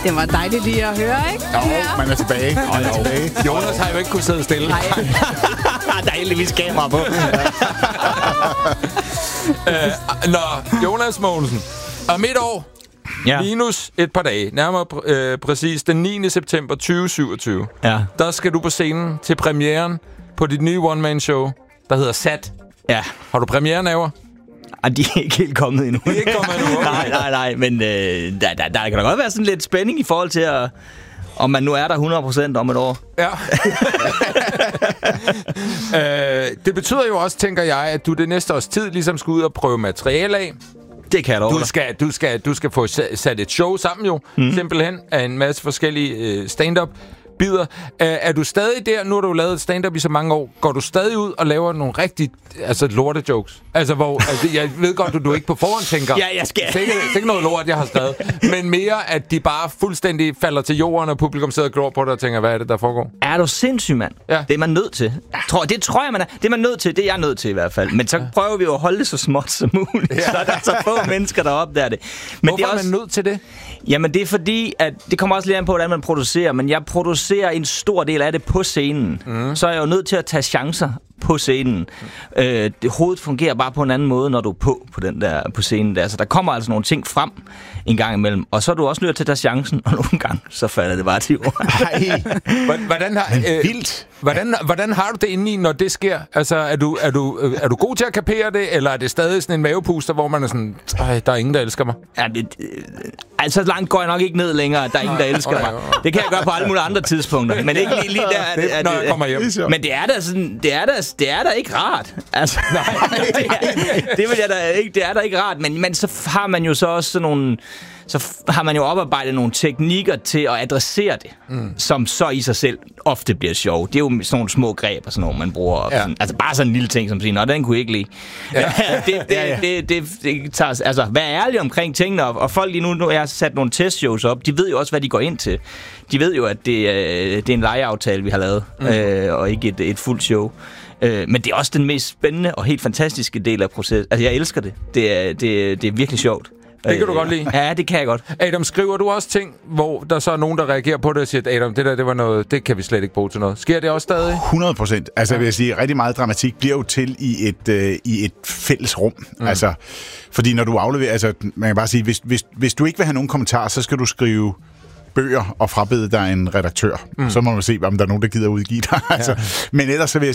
Det var dejligt lige at høre, ikke? Jo, man er tilbage. Jonas har jo ikke kunnet sidde stille. Nej. Der er heldigvis kamera på. Jonas Mogensen. Om et år, minus et par dage, nærmere præcis den 9. september 2027, der skal du på scenen til premieren på dit nye one-man-show, der hedder Sat. Ja. Har du premierenaver? De er ikke helt kommet endnu. De er ikke kommet endnu, okay. Nej, men der kan da godt være sådan lidt spænding i forhold til, om man nu er der 100% om et år. Ja. Det betyder jo også, tænker jeg, at du det næste års tid ligesom skal ud og prøve materiale af. Det kan jeg dog. Du skal få sat et show sammen jo, simpelthen, af en masse forskellige stand-up bider. Er du stadig der? Nu har du lavet stand-up i så mange år. Går du stadig ud og laver nogle rigtig lorte-jokes? Altså, hvor jeg ved godt, du ikke på forhånd tænker, jeg skal. Det er ikke noget lort, jeg har skrevet. Men mere, at de bare fuldstændig falder til jorden, og publikum sidder og glor på dig og tænker, hvad er det, der foregår? Er du sindssyg, mand? Ja. Det er man nødt til. Det tror jeg, man er. Det er man nødt til. Det er jeg nødt til i hvert fald. Men så prøver vi jo at holde det så småt som muligt. Ja. Så er der så få mennesker, der opdager det. Men hvorfor er man nødt til det? Jamen, det er fordi, at det kommer også lidt an på, hvordan man producerer. Men jeg producerer en stor del af det på scenen. Så er jeg jo nødt til at tage chancer på scenen. Hovedet fungerer bare på en anden måde, når du er på scenen der. Så der kommer altså nogle ting frem en gang imellem. Og så er du også nødt til at tage chancen, og nogle gange, så falder det bare til jorden. Hvordan har du det indeni, når det sker? Altså, er du god til at kapere det, eller er det stadig sådan en mavepuster, hvor man er sådan, der er ingen, der elsker mig? Ja, altså langt går jeg nok ikke ned længere, der er ingen, der elsker mig. Det kan jeg gøre på alle mulige andre tidspunkter, men ikke lige der. Når jeg kommer hjem. Men det er da sådan, det er da ikke rart. Altså, det vil jeg da ikke. Det er da ikke rart, men så har man jo så også sådan nogle. Så har man jo oparbejdet nogle teknikker til at adressere det, som så i sig selv ofte bliver sjov. Det er jo sådan nogle små greb og sådan nogle, man bruger. Ja. Sådan, altså bare sådan en lille ting, som siger, nå, den kunne jeg ikke lide. Ja. Det tager, altså, vær ærlig omkring tingene, og folk lige nu jeg har sat nogle testshows op, de ved jo også, hvad de går ind til. De ved jo, at det er en lejeaftale, vi har lavet, og ikke et fuldt show. Men det er også den mest spændende og helt fantastiske del af processen. Altså, jeg elsker det. Det er virkelig sjovt. Det kan du godt lide? Ja, det kan jeg godt. Adam, skriver du også ting, hvor der så er nogen, der reagerer på det og siger, at Adam, det var noget, det kan vi slet ikke bruge til noget. Sker det også stadig? 100%. Altså, vil jeg sige, rigtig meget dramatik bliver jo til i et fælles rum. Altså, fordi når du afleverer, altså, man kan bare sige, hvis du ikke vil have nogen kommentarer, så skal du skrive bøger og frabede dig en redaktør. Så må man se, om der er nogen, der gider udgive dig. Altså, men ellers så vil jeg